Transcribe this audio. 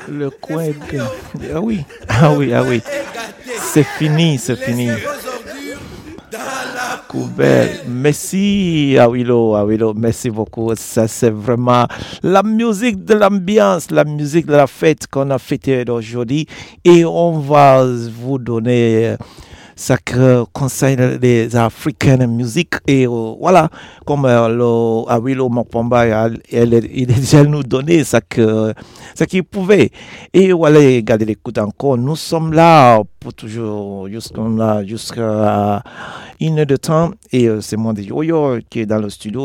Le coin est bien. Ah oui, ah oui, ah oui. C'est fini, c'est fini. Coubelle. Merci, Awilo, Awilo. Merci beaucoup. Ça, c'est vraiment la musique de l'ambiance, la musique de la fête qu'on a fêtée aujourd'hui. Et on va vous donner ça que concerne les African music et voilà comme le Awilo Mokpamba il a déjà nous donné ça qu'il pouvait et voilà regardez l'écoute encore nous sommes là pour toujours jusqu'à 1 heure de temps et c'est moi de Yo-Yo qui est dans le studio